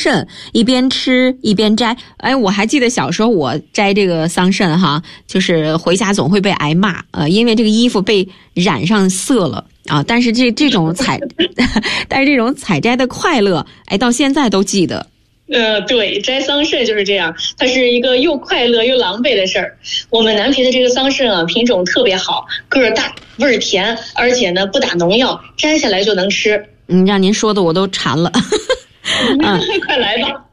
葚，一边吃一边摘。哎，我还记得小时候我摘这个桑葚哈，就是回家总会被挨骂，因为这个衣服被染上色了啊。但是这种但是这种采摘的快乐，哎，到现在都记得。 对，摘桑葚就是这样，它是一个又快乐又狼狈的事儿。我们南皮的这个桑葚啊，品种特别好，个儿大，味儿甜，而且呢不打农药，摘下来就能吃。 让您说的我都馋了。 快来吧。